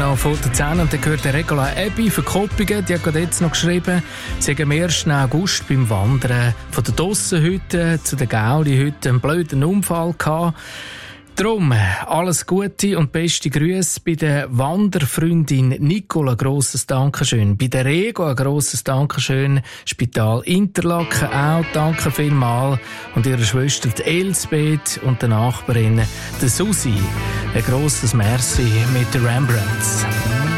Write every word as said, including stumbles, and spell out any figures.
noch von der zehn und dann gehört der Regula Ebi für Koppingen. Die hat gerade jetzt noch geschrieben, sie haben am ersten August beim Wandern von der Dossenhütte zu der Gauli-Hütte einen blöden Unfall gehabt. Darum alles Gute und beste Grüße bei der Wanderfreundin Nicola, grosses Dankeschön. Bei der Rego ein grosses Dankeschön. Spital Interlaken auch, danke vielmals. Und ihrer Schwester die Elsbeth und der Nachbarin der Susi. Ein grosses Merci mit den Rembrandts.